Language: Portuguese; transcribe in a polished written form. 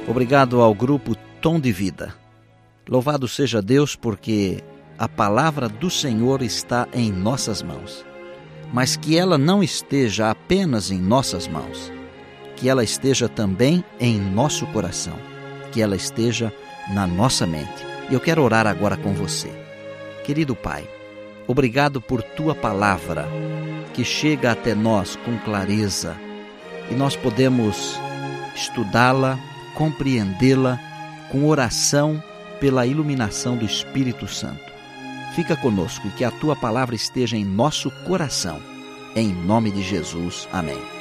Obrigado ao grupo Tom de Vida. Louvado seja Deus, porque a palavra do Senhor está em nossas mãos. Mas que ela não esteja apenas em nossas mãos, que ela esteja também em nosso coração, que ela esteja na nossa mente. E eu quero orar agora com você. Querido Pai, obrigado por Tua palavra, que chega até nós com clareza, e nós podemos estudá-la, compreendê-la com oração pela iluminação do Espírito Santo. Fica conosco e que a Tua palavra esteja em nosso coração. Em nome de Jesus. Amém.